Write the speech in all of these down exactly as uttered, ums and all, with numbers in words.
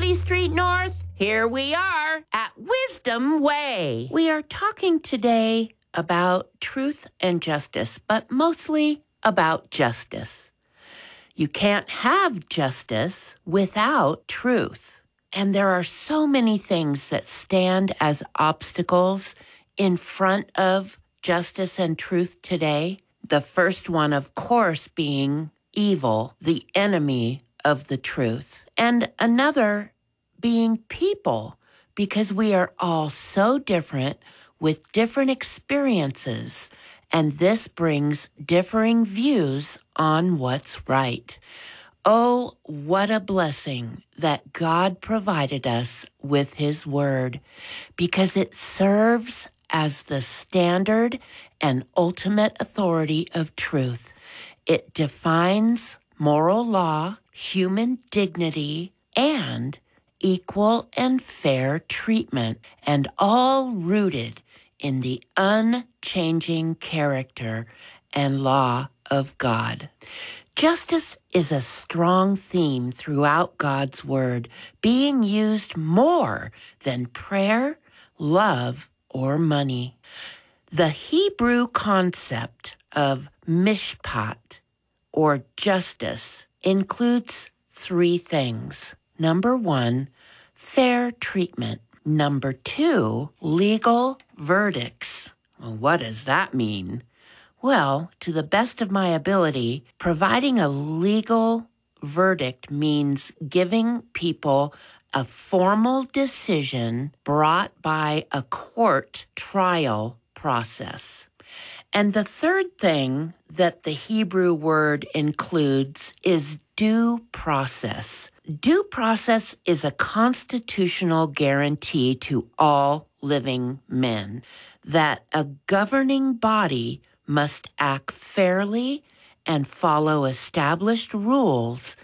Valley Street North. Here we are at Wisdom Way. We are talking today about truth and justice, but mostly about justice. You can't have justice without truth. And there are so many things that stand as obstacles in front of justice and truth today. The first one, of course, being evil, the enemy of the truth. And another being people, because we are all so different with different experiences, and this brings differing views on what's right. Oh, what a blessing that God provided us with His Word, because it serves as the standard and ultimate authority of truth. It defines moral law, human dignity, and equal and fair treatment, and all rooted in the unchanging character and law of God. Justice is a strong theme throughout God's Word, being used more than prayer, love, or money. The Hebrew concept of mishpat, or justice, includes three things. Number one, fair treatment. Number two, legal verdicts. Well, what does that mean? Well, to the best of my ability, providing a legal verdict means giving people a formal decision brought by a court trial process. And the third thing that the Hebrew word includes is due process. Due process is a constitutional guarantee to all living men that a governing body must act fairly and follow established rules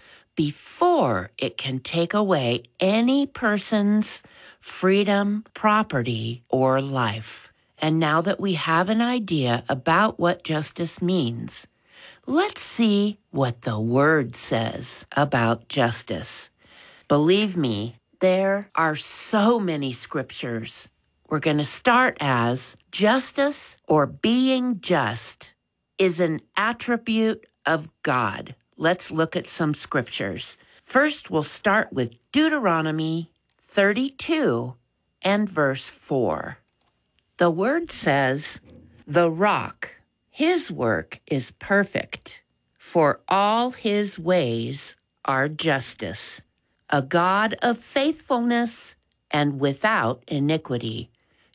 before it can take away any person's freedom, property, or life. And now that we have an idea about what justice means, let's see what the Word says about justice. Believe me, there are so many scriptures. We're going to start as justice, or being just, is an attribute of God. Let's look at some scriptures. First, we'll start with Deuteronomy thirty-two and verse four. The Word says, "The rock, His work is perfect, for all His ways are justice, a God of faithfulness and without iniquity.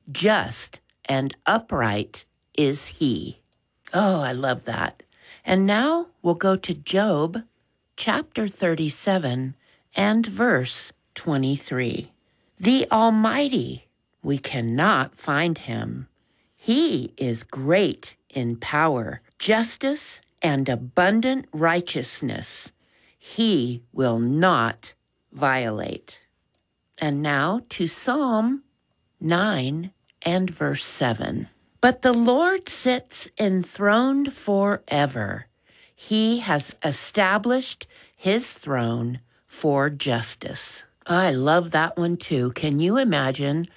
Just and upright is He." Oh, I love that. And now we'll go to Job chapter thirty-seven and verse twenty-three. "The Almighty, we cannot find Him. He is great in power, justice, and abundant righteousness. He will not violate." And now to Psalm nine and verse seven. "But the Lord sits enthroned forever. He has established His throne for justice." I love that one too. Can you imagine?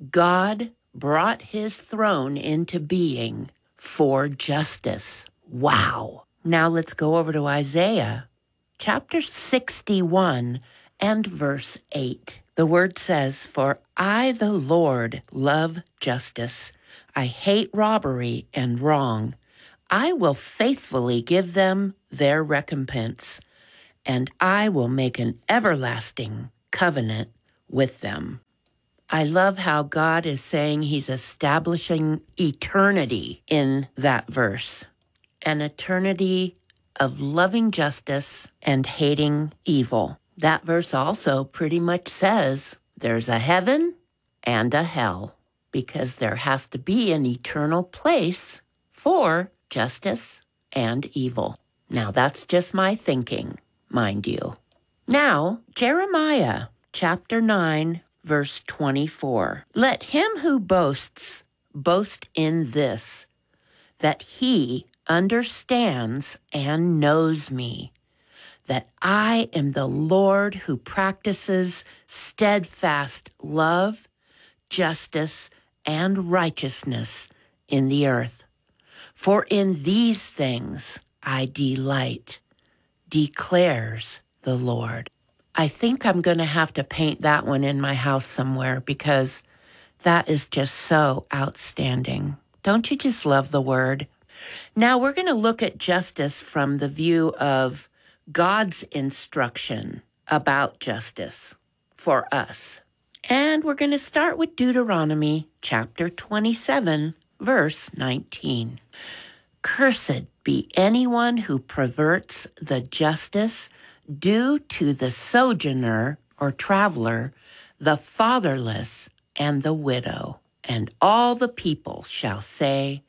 God brought His throne into being for justice. Wow. Now let's go over to Isaiah chapter sixty-one and verse eight. The Word says, "For I, the Lord, love justice. I hate robbery and wrong. I will faithfully give them their recompense, and I will make an everlasting covenant with them." I love how God is saying He's establishing eternity in that verse, an eternity of loving justice and hating evil. That verse also pretty much says there's a heaven and a hell, because there has to be an eternal place for justice and evil. Now, that's just my thinking, mind you. Now, Jeremiah chapter nine, verse twenty-four. "Let him who boasts boast in this, that he understands and knows me, that I am the Lord who practices steadfast love, justice, and righteousness in the earth. For in these things I delight, declares the Lord. I think I'm going to have to paint that one in my house somewhere because that is just so outstanding. Don't you just love the word? Now we're going to look at justice from the view of God's instruction about justice for us. And we're going to start with Deuteronomy chapter twenty-seven, verse nineteen. Cursed be anyone who perverts the justice due to the sojourner or traveler, the fatherless, and the widow. And all the people shall say,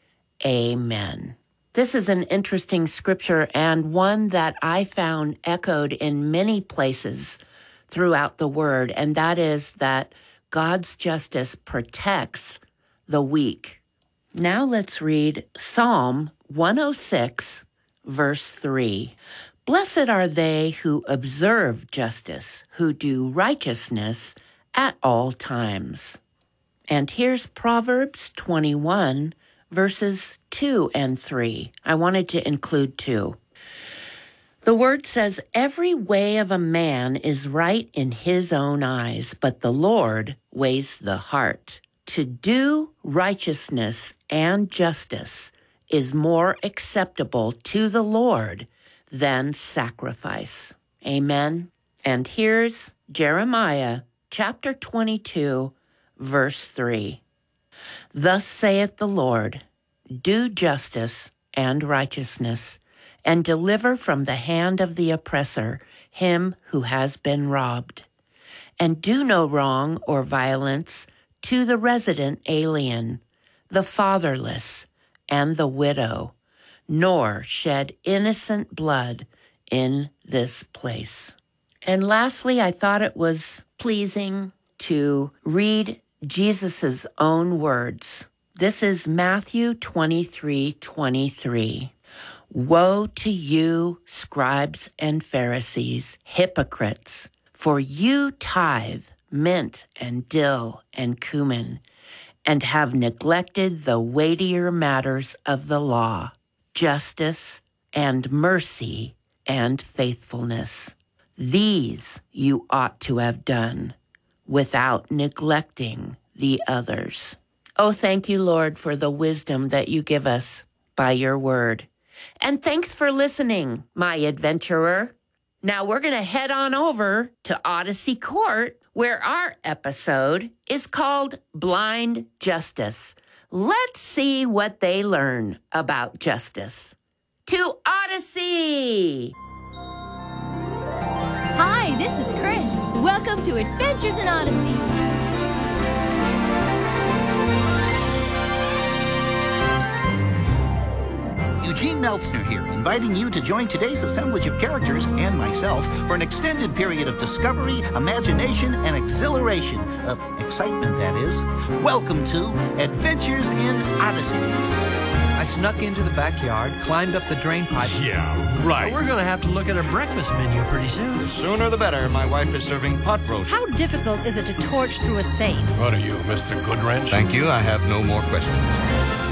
Amen. This is an interesting scripture and one that I found echoed in many places throughout the word, and that is that God's justice protects the weak. Now let's read Psalm one oh six, verse three. Blessed are they who observe justice, who do righteousness at all times. And here's Proverbs twenty-one, verses two and three. I wanted to include two. The word says, every way of a man is right in his own eyes, but the Lord weighs the heart. To do righteousness and justice is more acceptable to the Lord than sacrifice. Amen. And here's Jeremiah chapter twenty-two, verse three. Thus saith the Lord, do justice and righteousness, and deliver from the hand of the oppressor him who has been robbed. And do no wrong or violence to the resident alien, the fatherless, and the widow, nor shed innocent blood in this place. And lastly, I thought it was pleasing to read Jesus' own words. This is Matthew twenty-three twenty-three. Woe to you, scribes and Pharisees, hypocrites, for you tithe mint and dill and cumin, and have neglected the weightier matters of the law, justice and mercy and faithfulness. These you ought to have done without neglecting the others. Oh, thank you, Lord, for the wisdom that you give us by your word. And thanks for listening, my adventurer. Now we're going to head on over to Odyssey Court, where our episode is called Blind Justice. Let's see what they learn about justice. To Odyssey! Hi, this is Chris. Welcome to Adventures in Odyssey. Eugene Meltzner here, inviting you to join today's assemblage of characters and myself for an extended period of discovery, imagination, and exhilaration. Uh, excitement, that is. Welcome to Adventures in Odyssey. I snuck into the backyard, climbed up the drain pipe. Yeah, right. We're going to have to look at our breakfast menu pretty soon. The sooner the better. My wife is serving pot roast. How difficult is it to torch through a safe? What are you, Mister Goodwrench? Thank you. I have no more questions.